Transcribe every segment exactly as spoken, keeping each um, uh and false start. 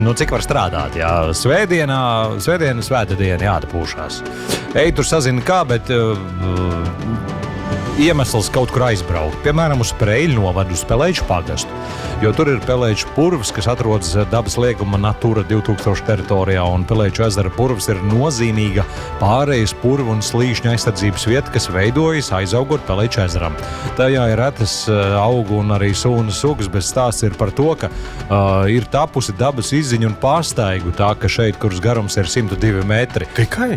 Nu, cik var strādāt, jā. Svētdienā, svētdiena, svēta diena, jāatpūšās. Ej, tur sazini kā, bet uh, iemesls kaut kur aizbraukt. Piemēram, uz Preļu novadu, uz Pelēču pagastu. Jo tur ir Pelēču purvs, kas atrodas dabas lieguma Natura divi tūkstoši teritorijā, un Pelēču ezera purvs ir nozīmīga pārējas purvu un slīšņu aizsardzības vieta, kas veidojas aizaugot Pelēču ezeram. Tajā ir retas uh, augu un arī sūnu sugas, bet stāsts ir par to, ka uh, ir tapusi dabas izziņa un pārstaigu tā, ka šeit, kuras garums ir simt divi metri. Tikai?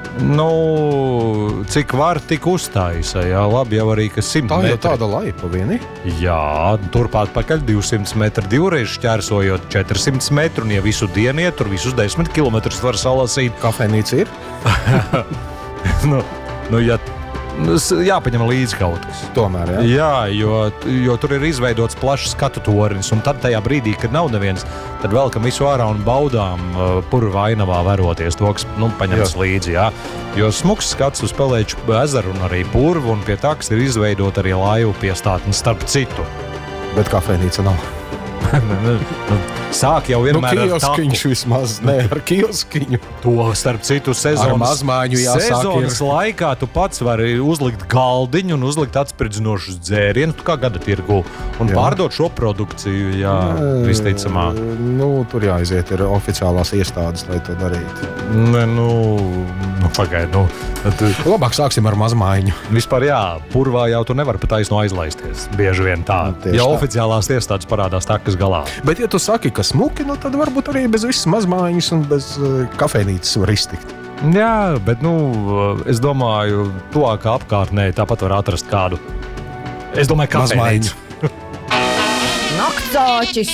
Nu, cik var, tik uztaisa. Jā, labi jau arī, ka simt metri. Tā jau tāda laipa vieni? Jā, turpat pakaļ divsimt metri divreiz šķērsojot četrsimt metru, un ja visu dienu iet, tur visus desmit kilometrus var salasīt. Kafejnīca ir? nu, nu, ja jāpaņem līdzi kaut kas. Tomēr, jā? Jā, jo, jo tur ir izveidots plašs skatu tornis, un tad tajā brīdī, kad nav neviens, tad velkam visu ārā un baudām uh, purva ainavā veroties to, kas, nu, paņemts jā. Līdzi, jā. Jo smuks skats uz Pelēču ezeru un arī purvu, un pie taks ir izveidot arī laivu piestātni starp citu. Bet kafejnīca nav. Sāk jau vienmēr nu, ar taku. Vismaz, ne, ar kioskiņu. To, starp citu, sezonas, ar mazmāņu jāsāk sezonas ir. laikā tu pats vari uzlikt galdiņu un uzlikt atspridzinošus dzērienu, tu kā gada tirgu, un jā. Pārdot šo produkciju, jā, visticamāk. Nu, tur jāiziet ir oficiālās iestādes, lai to darītu. Ne, nu, nu, pagaid, nu. Tu... Labāk sāksim ar mazmāņu. Vispār jā, purvā jau tu nevar pat aizno aizlaisties. Bieži vien tā. Nu, ja tā. Oficiālās iestādes parādās takas galā. Bet, ja tu saki, ka smuki, nu, tad varbūt arī bez visas mazmāņas un bez uh, kafejnīcas var iztikt. Jā, bet, nu, es domāju, tuvākā apkārtnē tāpat var atrast kādu. Es domāju, kafejnīcu. Naktsāķis!